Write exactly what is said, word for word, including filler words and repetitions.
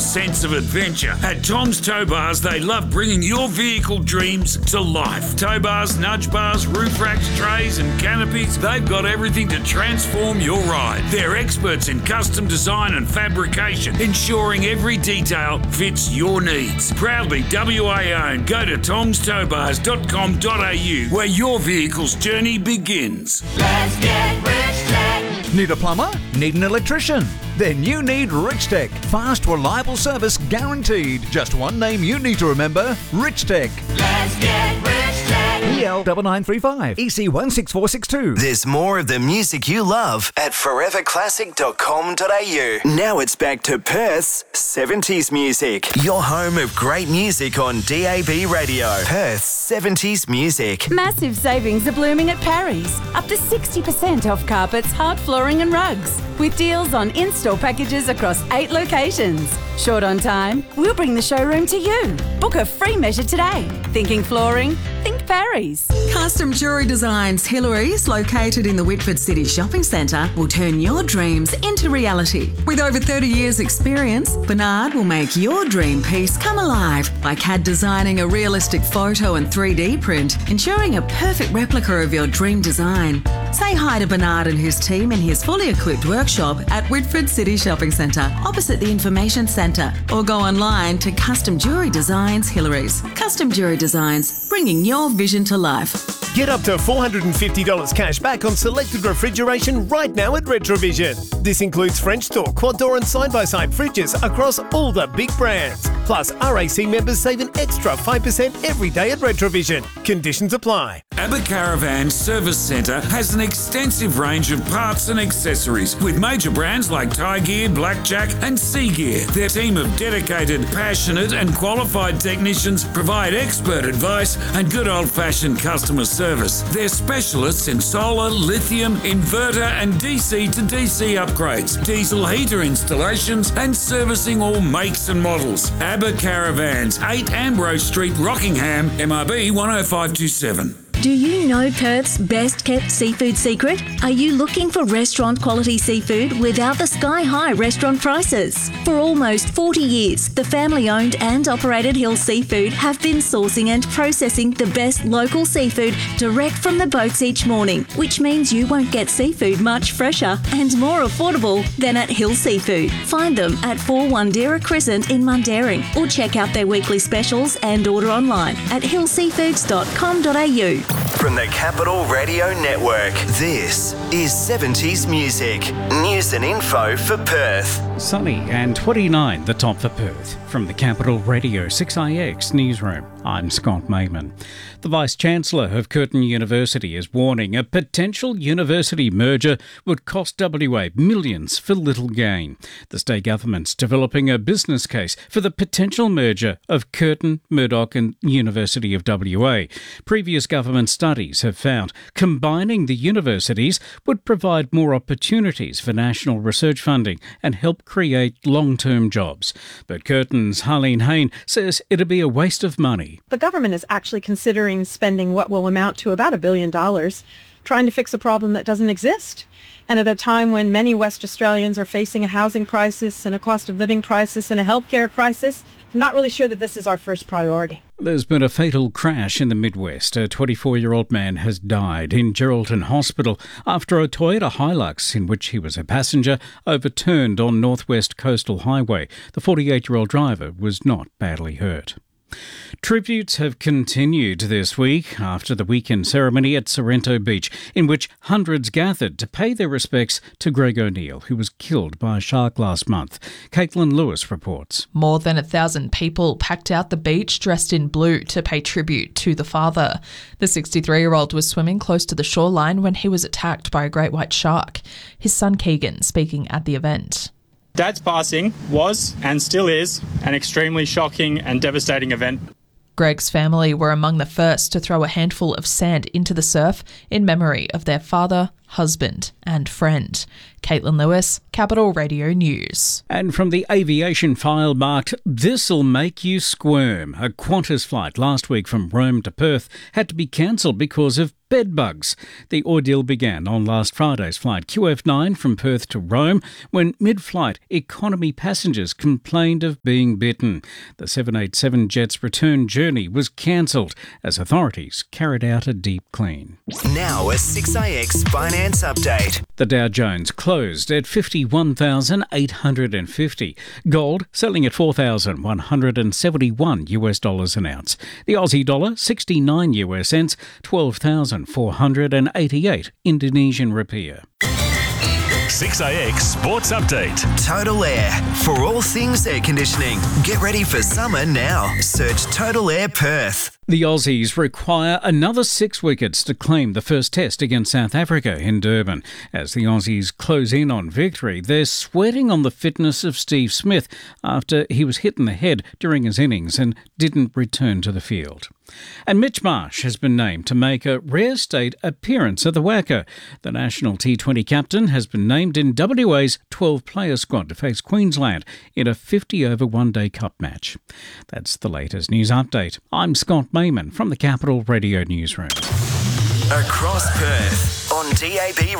sense of adventure. At Tom's Tow Bars, they love bringing your vehicle dreams to life. Tow bars, nudge bars, roof racks, trays and canopies, they've got everything to transform your ride. They're experts in custom design and fabrication, ensuring every detail fits your needs. Proudly W A owned. Go to toms tow bars dot com dot a u where your vehicle's journey begins. Let's get Rich Tech. Need a plumber? Need an electrician? Then you need Rich Tech. Fast, reliable service guaranteed. Just one name you need to remember: Rich Tech. Let's get Rich Tech. E L nine nine three five, E C one six four six two. There's more of the music you love at forever classic dot com dot a u. Now it's back to Perth's seventies music. Your home of great music on D A B Radio. Perth's seventies music. Massive savings are blooming at Parry's. Up to sixty percent off carpets, hard flooring and rugs. With deals on in-store packages across eight locations. Short on time? We'll bring the showroom to you. Book a free measure today. Thinking flooring? Think Parry's. Custom Jewellery Designs Hillary's, located in the Whitford City Shopping Centre, will turn your dreams into reality. With over thirty years experience, Bernard will make your dream piece come alive by C A D designing a realistic photo and three D print, ensuring a perfect replica of your dream design. Say hi to Bernard and his team in his fully equipped workshop at Whitford City Shopping Centre, opposite the Information Centre, or go online to Custom Jewellery Designs Hillary's. Custom Jewellery Designs, bringing your vision to life. Get up to four hundred fifty dollars cash back on selected refrigeration right now at Retrovision. This includes French door, quad door and side-by-side fridges across all the big brands. Plus, R A C members save an extra five percent every day at Retrovision. Conditions apply. ABBA Caravan Service Centre has an extensive range of parts and accessories with major brands like Thai Gear, Blackjack and Sea Gear. Their team of dedicated, passionate and qualified technicians provide expert advice and good old-fashioned customer service. They're specialists in solar, lithium, inverter and D C to D C upgrades, diesel heater installations and servicing all makes and models. ABBA Caravans, eight Ambrose Street, Rockingham, M R B one oh five two seven. Do you know Perth's best kept seafood secret? Are you looking for restaurant quality seafood without the sky high restaurant prices? For almost forty years, the family owned and operated Hill Seafood have been sourcing and processing the best local seafood direct from the boats each morning, which means you won't get seafood much fresher and more affordable than at Hill Seafood. Find them at four Wandera Crescent in Mundaring, or check out their weekly specials and order online at hill seafoods dot com dot a u. From the Capital Radio Network, this is seventies music. News and info for Perth. Sunny and twenty-nine, the top for Perth. From the Capital Radio six I X newsroom, I'm Scott Mayman. The Vice-Chancellor of Curtin University is warning a potential university merger would cost W A millions for little gain. The state government's developing a business case for the potential merger of Curtin, Murdoch and University of W A. Previous government studies have found combining the universities would provide more opportunities for national research funding and help create long-term jobs. But Curtin's Harleen Hain says it'd be a waste of money. The government is actually considering spending what will amount to about a billion dollars trying to fix a problem that doesn't exist. And at a time when many West Australians are facing a housing crisis and a cost of living crisis and a healthcare crisis, I'm not really sure that this is our first priority. There's been a fatal crash in the Midwest. A twenty-four-year-old man has died in Geraldton Hospital after a Toyota Hilux, in which he was a passenger, overturned on Northwest Coastal Highway. The forty-eight-year-old driver was not badly hurt. Tributes have continued this week after the weekend ceremony at Sorrento Beach, in which hundreds gathered to pay their respects to Greg O'Neill, who was killed by a shark last month. Caitlin Lewis reports. More than a thousand people packed out the beach dressed in blue to pay tribute to the father. The sixty-three-year-old was swimming close to the shoreline when he was attacked by a great white shark. His son Keegan speaking at the event. Dad's passing was, and still is, an extremely shocking and devastating event. Greg's family were among the first to throw a handful of sand into the surf in memory of their father, husband, and friend. Caitlin Lewis, Capital Radio News. And from the aviation file marked, "This'll make you squirm." A Qantas flight last week from Rome to Perth had to be cancelled because of bed bugs. The ordeal began on last Friday's flight Q F nine from Perth to Rome when mid-flight economy passengers complained of being bitten. The seven eighty-seven jet's return journey was cancelled as authorities carried out a deep clean. Now a six A X finance update. The Dow Jones closed at fifty-one thousand eight hundred fifty. Gold selling at four thousand one hundred seventy-one US dollars an ounce. The Aussie dollar sixty-nine US cents, twelve thousand four hundred eighty-eight Indonesian rupiah. six A X Sports Update. Total Air. For all things air conditioning. Get ready for summer now. Search Total Air Perth. The Aussies require another six wickets to claim the first test against South Africa in Durban. As the Aussies close in on victory, they're sweating on the fitness of Steve Smith after he was hit in the head during his innings and didn't return to the field. And Mitch Marsh has been named to make a rare state appearance at the WACA. The national T twenty captain has been named in W A's twelve-player squad to face Queensland in a fifty-over one-day cup match. That's the latest news update. I'm Scott Mayman from the Capital Radio Newsroom. Across Perth on D A B